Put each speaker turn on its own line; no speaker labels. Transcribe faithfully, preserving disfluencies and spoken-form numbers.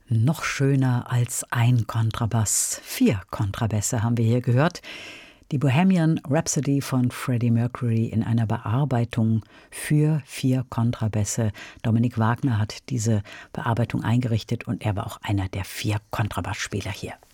Noch schöner als ein Kontrabass. Vier Kontrabässe haben wir hier gehört. Die Bohemian Rhapsody von Freddie Mercury in einer Bearbeitung für vier Kontrabässe. Dominik Wagner hat diese Bearbeitung eingerichtet und er war auch einer der vier Kontrabassspieler hier.